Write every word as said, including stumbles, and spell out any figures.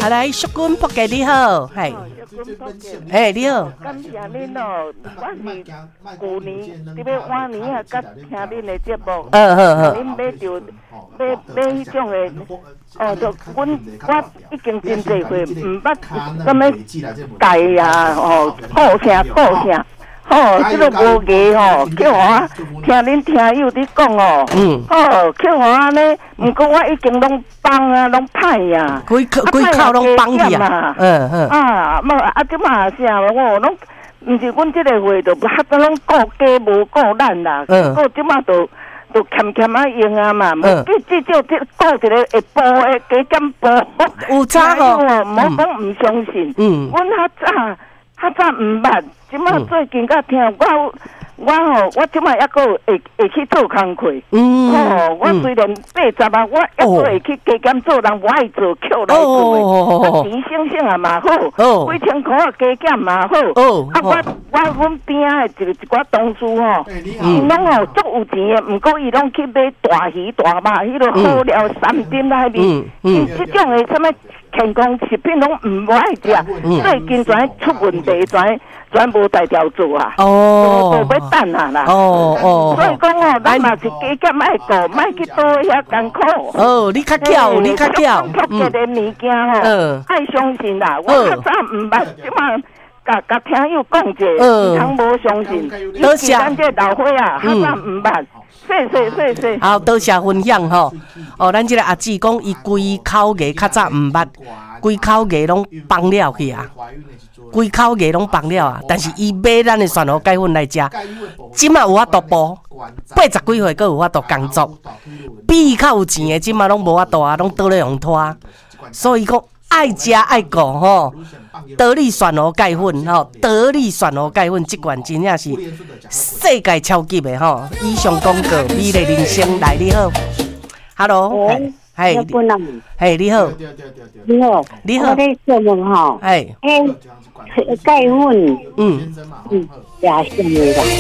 啊来，淑君伯杰你好，系，哎你好， 感谢恁哦，我是旧年伫要往年啊，甲听恁的节目， 嗯嗯嗯， 恁买着买买迄种的，哦，就阮我已经真济回毋捌什么改呀，哦，顾啥顾啥。哦，这个无艺吼，叫我听恁听友伫讲哦，嗯，哦，叫我安尼，毋过我已经拢放啊，拢歹啊， 规口规口拢放去啊，嗯嗯， 啊，无啊，即马啥我拢，毋是阮即个会都较早拢顾家无顾咱啦，嗯，顾即马都都欠欠啊用啊嘛，嗯，至少即顾一个会补的加减补， 有差吼， 无讲毋相信，嗯，阮较早较早毋捌。即马最近甲听我我吼，我即马抑个会会去做工课。嗯，哦，我虽然八十啊，我抑个会去加减做人，我爱做扣来做的。哦，钱省省啊嘛好，哦，几千块啊加减嘛好。哦，啊我我阮边仔的一一寡同事吼，伊拢吼足有钱的，毋过伊拢去买大鱼大肉，迄落好料三珍海面，伊即种的什么健康食品拢毋爱食，最近全出问题全。全部大条做啊！哦，都要等啊啦！哦哦，所以讲哦，咱嘛是加减爱顾，莫去倒遐艰苦。哦， 你较巧，你较巧。 嗯，特别的物件吼，嗯，爱相信啦。我较早毋捌，即马甲甲听友讲者，唔通无相信。多谢咱这老伙啊，较早毋捌。谢谢谢谢。 好，多谢分享吼。哦，咱这个阿姊讲，伊规口艺较早毋捌，规口艺拢放了去啊。规口艺拢放了啊，但是伊买咱的蒜头盖粉来食，即马有法度补，八十几岁，阁有法度工作，比伊较有钱的，即马拢无法度啊，拢倒咧用拖，所以讲爱食爱顾吼，得力蒜头盖粉吼，得力蒜头盖粉即款真正是世界超级的吼，以上广告，美丽人生来你好 ，Hello。嘿，嘿，你好， 你好， 你好， 我咧做梦吼， 嘿， 诶，盖粉，嗯嗯，也是的啦。